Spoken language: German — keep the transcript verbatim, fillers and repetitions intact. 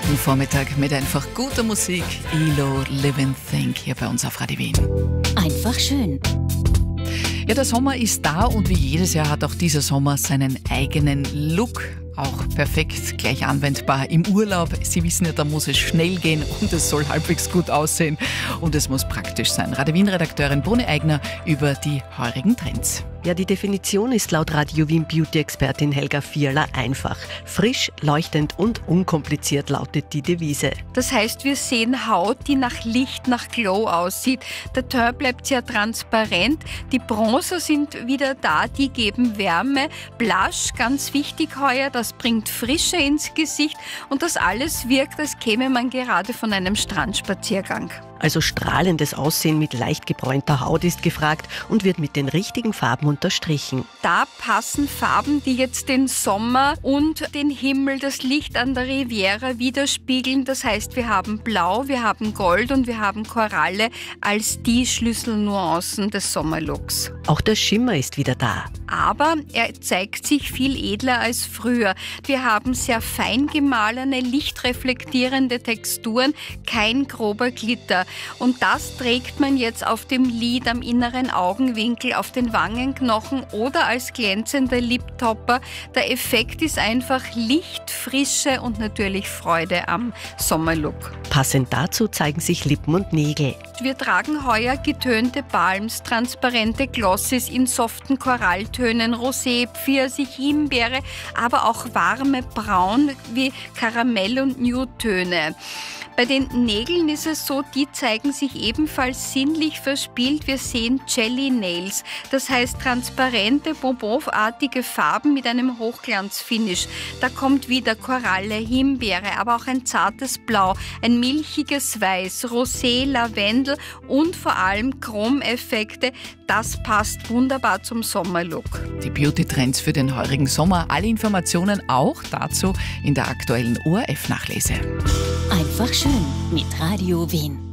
sonntagnachmittagen Vormittag mit einfach guter Musik. Elo, Live and Think hier bei uns auf Radio Wien. Einfach schön. Ja, der Sommer ist da und wie jedes Jahr hat auch dieser Sommer seinen eigenen Look. Auch perfekt gleich anwendbar im Urlaub. Sie wissen ja, da muss es schnell gehen und es soll halbwegs gut aussehen und es muss praktisch sein. Radio Wien-Redakteurin Bruni Eigner über die heurigen Trends. Ja, die Definition ist laut Radio Wien Beauty-Expertin Helga Vierler einfach. Frisch, leuchtend und unkompliziert lautet die Devise. Das heißt, wir sehen Haut, die nach Licht, nach Glow aussieht. Der Teint bleibt sehr transparent. Die Bronzer sind wieder da, die geben Wärme. Blush, ganz wichtig heuer, das bringt Frische ins Gesicht. Und das alles wirkt, als käme man gerade von einem Strandspaziergang. Also strahlendes Aussehen mit leicht gebräunter Haut ist gefragt und wird mit den richtigen Farben unterstrichen. Da passen Farben, die jetzt den Sommer und den Himmel, das Licht an der Riviera widerspiegeln. Das heißt, wir haben Blau, wir haben Gold und wir haben Koralle als die Schlüsselnuancen des Sommerlooks. Auch der Schimmer ist wieder da. Aber er zeigt sich viel edler als früher. Wir haben sehr fein gemahlene, lichtreflektierende Texturen, kein grober Glitter. Und das trägt man jetzt auf dem Lid, am inneren Augenwinkel, auf den Wangenknochen oder als glänzender Liptopper. Der Effekt ist einfach Licht, Frische und natürlich Freude am Sommerlook. Passend dazu zeigen sich Lippen und Nägel. Wir tragen heuer getönte Balms, transparente Glosses in soften Koralltönen, Rosé, Pfirsich, Himbeere, aber auch warme Braun wie Karamell- und Nude-Töne. Bei den Nägeln ist es so, die zeigen sich ebenfalls sinnlich verspielt. Wir sehen Jelly Nails, das heißt transparente, bonbonartige Farben mit einem Hochglanzfinish. Da kommt wieder Koralle, Himbeere, aber auch ein zartes Blau, ein milchiges Weiß, Rosé, Lavendel und vor allem Chromeffekte. Das passt wunderbar zum Sommerlook. Die Beauty-Trends für den heurigen Sommer. Alle Informationen auch dazu in der aktuellen O R F-Nachlese. Einfach schön mit Radio Wien.